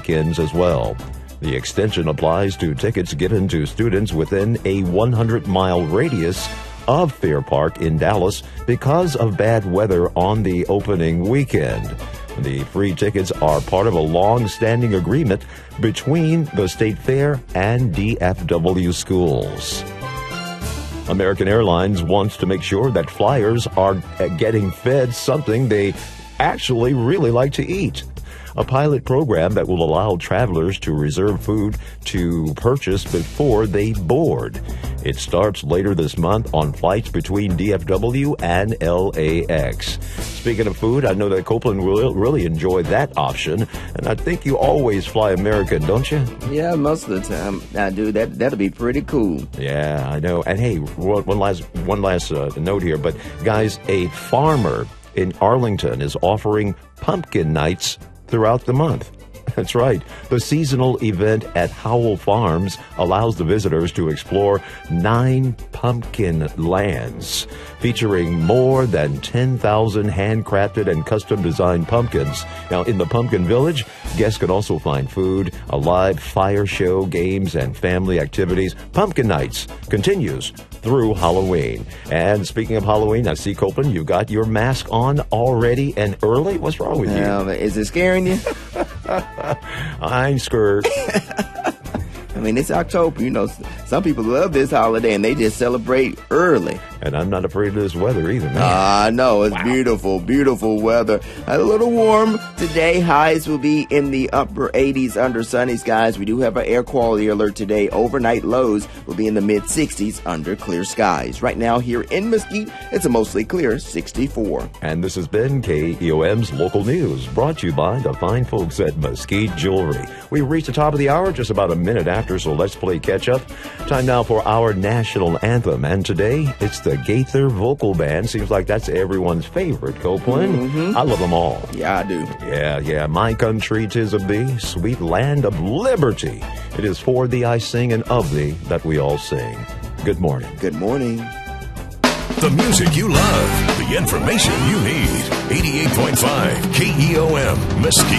weekends as well. The extension applies to tickets given to students within a 100-mile radius of Fair Park in Dallas because of bad weather on the opening weekend. The free tickets are part of a long-standing agreement between the State Fair and DFW schools. American Airlines wants to make sure that flyers are getting fed something they actually really like to eat. A pilot program that will allow travelers to reserve food to purchase before they board. It starts later this month on flights between DFW and LAX. Speaking of food, I know that Copeland will really enjoy that option, and I think you always fly American, don't you? Yeah, most of the time I do. That'll be pretty cool. Yeah, I know. And hey, one last note here, but guys, a farmer in Arlington is offering pumpkin nights throughout the month. That's right. The seasonal event at Howell Farms allows the visitors to explore 9 pumpkin lands, featuring more than 10,000 handcrafted and custom-designed pumpkins. Now, in the Pumpkin Village, guests can also find food, a live fire show, games, and family activities. Pumpkin Nights continues through Halloween. And speaking of Halloween, I see, Copeland, you got your mask on already and early? What's wrong with you? Is it scaring you? I'm scared. I mean, it's October. You know, some people love this holiday and they just celebrate early. And I'm not afraid of this weather either, man. No, it's beautiful, beautiful weather. A little warm today. Highs will be in the upper 80s under sunny skies. We do have an air quality alert today. Overnight lows will be in the mid-60s under clear skies. Right now here in Mesquite, it's a mostly clear 64. And this has been KEOM's Local News, brought to you by the fine folks at Mesquite Jewelry. We've reached the top of the hour, just about a minute after, so let's play catch-up. Time now for our national anthem, and today it's the Gaither Vocal Band. Seems like that's everyone's favorite, Copeland. Mm-hmm. I love them all. Yeah, I do. Yeah. My country 'tis of thee, sweet land of liberty. It is for thee I sing, and of thee that we all sing. Good morning. Good morning. The music you love, the information you need. 88.5 KEOM Mesquite.